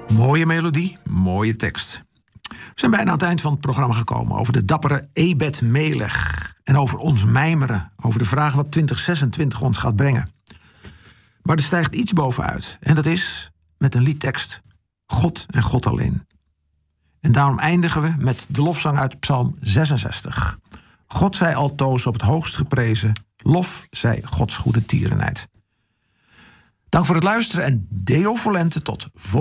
Mooie melodie, mooie tekst. We zijn bijna aan het eind van het programma gekomen over de dappere Ebed Melech. En over ons mijmeren, over de vraag wat 2026 ons gaat brengen. Maar er stijgt iets bovenuit. En dat is met een liedtekst God en God alleen. En daarom eindigen we met de lofzang uit Psalm 66. God zij altoos op het hoogst geprezen. Lof zij Gods goede tierenheid. Dank voor het luisteren en Deo volente tot volgende.